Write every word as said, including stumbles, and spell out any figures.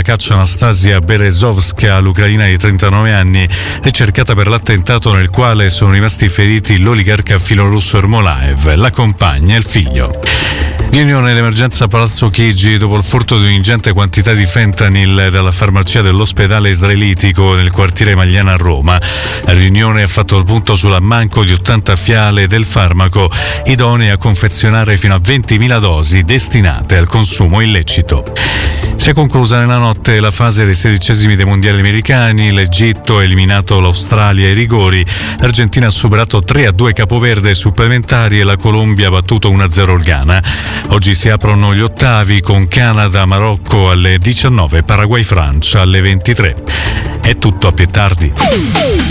caccia Anastasia Berezovska, l'ucraina di trentanove anni, ricercata per l'attentato nel quale sono rimasti feriti l'oligarca filorusso Ermolaev, la compagna e il figlio. Riunione d'emergenza a Palazzo Chigi dopo il furto di un'ingente quantità di fentanyl dalla farmacia dell'ospedale israelitico nel quartiere Magliana a Roma. La riunione ha fatto il punto sull'ammanco di ottanta fiale del farmaco idonee a confezionare fino a ventimila dosi destinate al consumo illecito. Si è conclusa nella notte la fase dei sedicesimi dei mondiali americani, l'Egitto ha eliminato l'Australia ai rigori, l'Argentina ha superato tre a due Capoverde supplementari e la Colombia ha battuto uno a zero il Ghana. Oggi si aprono gli ottavi con Canada-Marocco alle diciannove, Paraguay-Francia alle ventitré. È tutto, a più tardi.